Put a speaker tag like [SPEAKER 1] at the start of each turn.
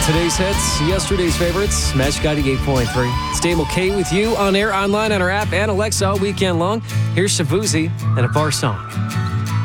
[SPEAKER 1] Today's hits, yesterday's favorites, Magic 98.3. It's Dave Mulcahy with you on air, online, on our app, and Alexa all weekend long. Here's Shavuzi and a bar song.